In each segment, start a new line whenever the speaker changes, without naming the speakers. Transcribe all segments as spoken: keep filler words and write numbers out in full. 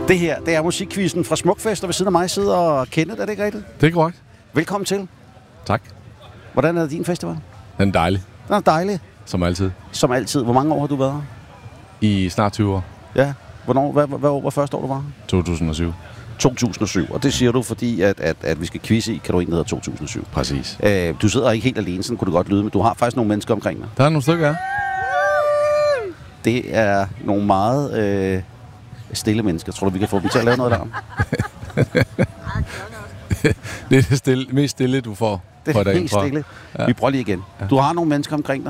Det her, det er musikquizzen fra Smukfest, og ved siden af mig sidder Kenneth, er det ikke rigtigt?
Det er korrekt.
Velkommen til.
Tak.
Hvordan er din festival?
Den er dejlig.
Den er dejlig.
Som altid.
Som altid. Hvor mange år har du været her?
I snart tyve år.
Ja. Hvornår, hvad, hvad år var første år, du var her?
to tusind og syv.
to tusind og syv, og det siger du, fordi at, at, at vi skal quizze i kategorien, der hedder to tusind og syv.
Præcis.
Øh, du sidder ikke helt alene, sådan kunne det godt lyde, men du har faktisk nogle mennesker omkring dig.
Der er nogle stykker, ja.
Det er nogle meget øh, stille mennesker. Tror du, vi kan få dem til at lave noget der?
Det er det stille, mest stille, du får.
Det er helt stille. Ja. Vi prøver lige igen. Ja. Du har nogle mennesker omkring dig.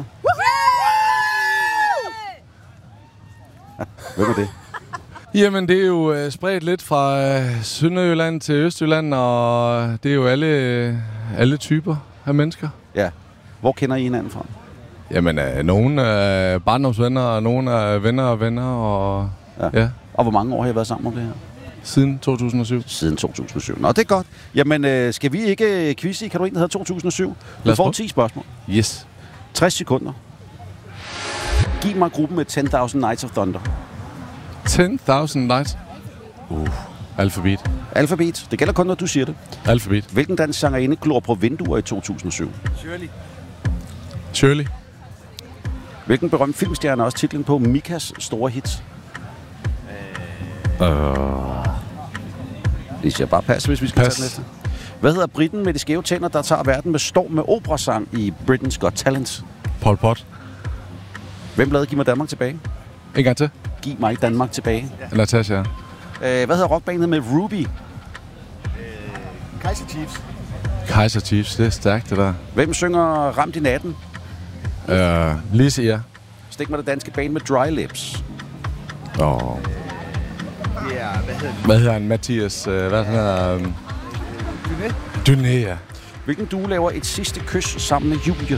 Hvem er det?
Jamen, det er jo øh, spredt lidt fra øh, Sønderjylland til Østjylland, og det er jo alle, øh, alle typer af mennesker.
Ja. Hvor kender I hinanden fra?
Jamen, øh, nogle er barndomsvenner, og nogle er venner og venner, og
ja.
ja.
Og hvor mange år har I været sammen om det her?
Siden to tusind og syv.
Siden to tusind og syv. Nå, det er godt. Jamen, øh, skal vi ikke quizze i kategorien, der hedder to tusind og syv? Du får ti spørgsmål.
Yes.
tres sekunder. Giv mig gruppen med ten thousand Nights of Thunder.
ten thousand Nights? Uh, alfabet.
Alfabet. Det gælder kun, når du siger det.
Alfabet.
Hvilken dansk sangerinde glor på vinduer i to tusind og syv?
Shirley.
Shirley.
Hvilken berømt filmstjerne er også titlen på Mikas store hits?
Øh...
Det siger bare pas, hvis vi skal
Pas.
tage den næste. Hvad hedder briten med de skæve tænder, der tager verden med storm med operasang i Britain's Got Talent?
Pol Pot.
Hvem lavede Giv mig Danmark tilbage?
En gang til.
Giv mig Danmark tilbage.
Ja. Natasha.
Øh, hvad hedder rockbandet med Ruby?
Øh, Kaiser Chiefs.
Kaiser Chiefs, det er stærkt, det der.
Hvem synger Ramt i natten?
Øh, Lise, ja.
Stik mig det danske band med Dry Lips.
Åh.
Det er, hvad hedder det?
Hvad hedder han? Mathias? Øh, hvad hedder han?
Dyné.
Dyné, ja.
Hvilken duo laver et sidste kys sammen med Julie?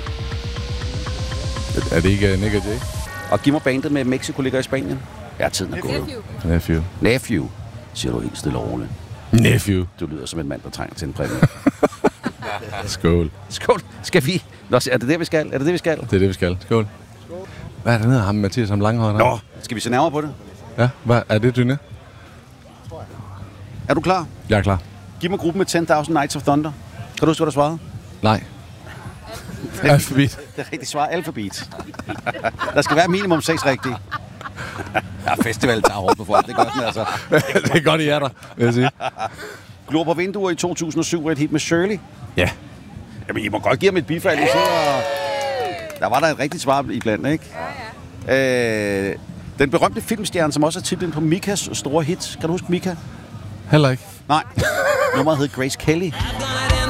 Er det ikke uh, Nick og Jay?
Og giv mig bandet med Mexico ligger i Spanien. Ja, tiden er gået.
Nephew.
Nephew, siger du helt stille og roligt.
Nephew.
Du lyder som en mand, der trænger til en præmie.
Skål.
Skål. Skal vi? Nå, er det det, vi skal? Er det det, vi skal?
Det er det, vi skal. Skål. Hvad er det nede? Ham Mathias, ham langhårende?
Nå, skal vi se nærmere på det?
Ja, hvad er det, Dyné?
Er du klar?
Jeg er klar.
Giv mig gruppen med ten thousand Nights of Thunder. Kan du huske, hvad du svarede?
Nej. Alfabet.
Det er rigtigt svar. Alfabet. Der skal være minimum seks rigtige. Ja, festival tager hårdt på folk. Det gør den altså.
Det er godt, I er der, vil jeg sige.
Glor på vinduer i to tusind og syv var et hit med Shirley.
Ja.
Jamen, I må godt give ham et bifald. I sidder... Der var der et rigtigt svar iblandt, ikke? Ja, ja. Øh, den berømte filmstjerne, som også er titlen på Mikas store hit. Kan du huske Mika?
Heller ikke.
Nej. Nummeret hed Grace Kelly.